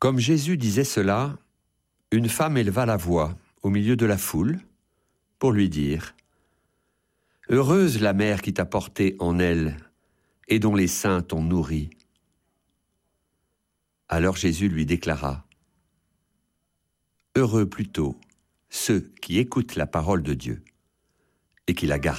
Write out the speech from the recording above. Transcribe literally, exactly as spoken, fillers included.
Comme Jésus disait cela, une femme éleva la voix au milieu de la foule pour lui dire « Heureuse la mère qui t'a porté en elle et dont les seins t'ont nourri. » Alors Jésus lui déclara « Heureux plutôt ceux qui écoutent la parole de Dieu et qui la gardent. »